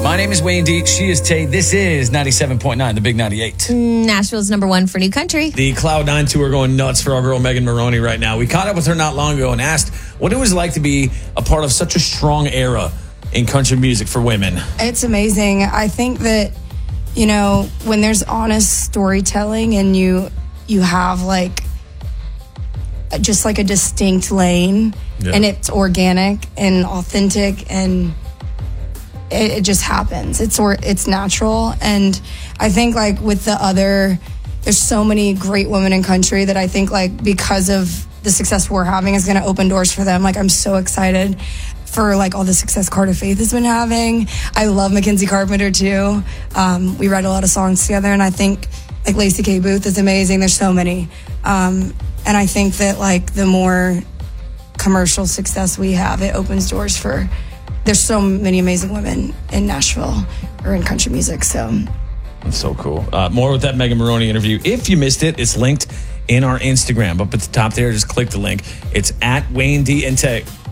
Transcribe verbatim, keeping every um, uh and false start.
My name is Wayne D. She is Tay. This is ninety-seven point nine, the Big ninety-eight. Nashville's number one for new country. The Cloud nine tour going nuts for our girl Megan Moroney right now. We caught up with her not long ago and asked what it was like to be a part of such a strong era in country music for women. It's amazing. I think that, you know, when there's honest storytelling and you you have like just like a distinct lane yeah. and it's organic and authentic and it, it just happens. It's or it's natural. And I think like with the other, there's so many great women in country that I think like because of the success we're having is going to open doors for them. Like I'm so excited for like all the success Carter Faith has been having. I love Mackenzie Carpenter too. Um, we write a lot of songs together, and I think like Lacey K. Booth is amazing. There's so many. Um, and I think that like the more commercial success we have, it opens doors for, there's so many amazing women in Nashville or in country music. So that's so cool. Uh, more with that Megan Moroney interview. If you missed it, it's linked in our Instagram. Up at the top there, just click the link. It's at Wayne D and Tay.